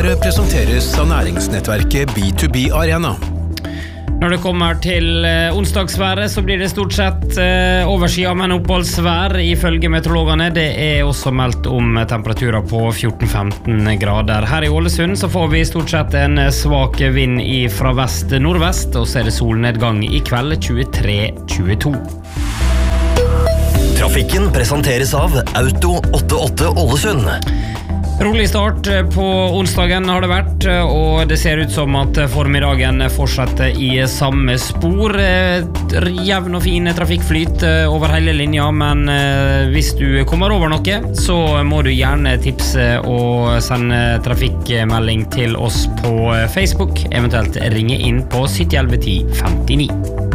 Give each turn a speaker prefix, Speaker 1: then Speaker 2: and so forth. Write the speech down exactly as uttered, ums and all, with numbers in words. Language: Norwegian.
Speaker 1: Her presenteres av næringsnettverket B to B Arena.
Speaker 2: Når det kommer til eh, onsdagsværet så blir det stort sett eh, overskyet, men oppholdsvær ifølge meteorologene. Det er også meldt om temperaturer på fjorten til femten grader. Her i Ålesund så får vi stort sett en svak vind i fra vest-nordvest, og så er det solnedgang i kveld tjuetre til tjueto.
Speaker 3: Trafikken presenteres av Auto åttiåtte Ålesund.
Speaker 2: Rolig start på onsdagen har det vært, og det ser ut som at formiddagen fortsetter i samme spor. Jevn og fin trafikkflyt over hele linja, men hvis du kommer over noe, så må du gjerne tipse og sende trafikkmelding til oss på Facebook, eventuelt ringe inn på sytti elleve ti femtini.